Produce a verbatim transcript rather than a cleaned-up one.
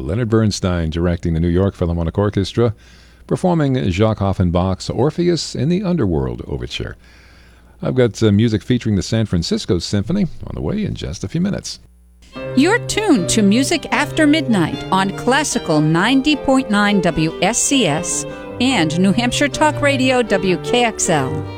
Leonard Bernstein directing the New York Philharmonic Orchestra, performing Jacques Offenbach's Orpheus in the Underworld Overture. I've got uh, music featuring the San Francisco Symphony on the way in just a few minutes. You're tuned to Music After Midnight on Classical ninety point nine W S C S and New Hampshire Talk Radio W K X L.